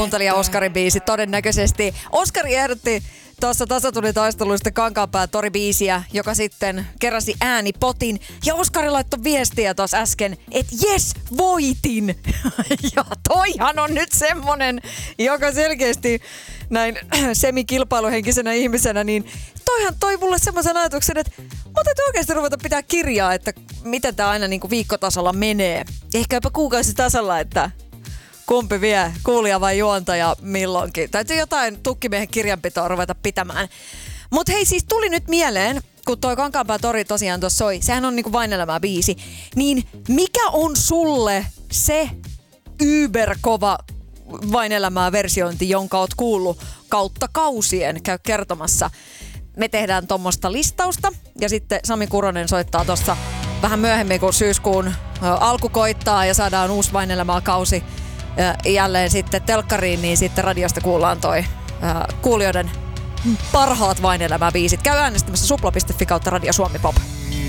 Kuuntelija Oskarin biisi todennäköisesti. Oskari ehdotti tuossa tasatunnitaisteluista Kankaanpään toribiisiä, joka sitten keräsi äänipotin. Ja Oskari laittoi viestiä tuossa äsken, että jes, voitin. Ja toihan on nyt semmonen, joka selkeästi näin semikilpailuhenkisenä ihmisenä, niin toihan toi mulle semmoisen ajatuksen, että mä täytyy oikeasti ruveta pitää kirjaa, että miten tää aina niinku viikkotasolla menee. Ehkä jopa kuukausitasolla, että kumpi vie, kuulija vai juontaja milloinkin. Täytyy jotain tukkimiehen kirjanpitoa ruveta pitämään. Mut hei, siis tuli nyt mieleen, kun toi Kankaanpään tori tosiaan tuossa soi, sehän on niinku Vain elämää biisi, niin mikä on sulle se yberkova Vain elämää versiointi, jonka oot kuullut kautta kausien? Käy kertomassa. Me tehdään tommoista listausta ja sitten Sami Kuronen soittaa tossa vähän myöhemmin, kun syyskuun alku koittaa ja saadaan uusi Vain elämää kausi jälleen sitten telkkariin, niin sitten radiosta kuullaan toi kuulijoiden parhaat Vain elämää biisit. Käy äänestämässä supla.fi kautta Radio Suomi Pop.